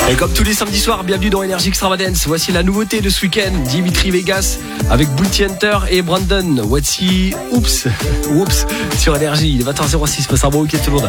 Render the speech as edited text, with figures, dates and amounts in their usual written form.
Et comme tous les samedis soirs, bienvenue dans Energy Extravagance. Voici la nouveauté de ce week-end, Dimitri Vegas avec Booty Hunter et Brandon. Voici Oups sur Energy. Il est 20h06, passe un bon week-end tout le monde.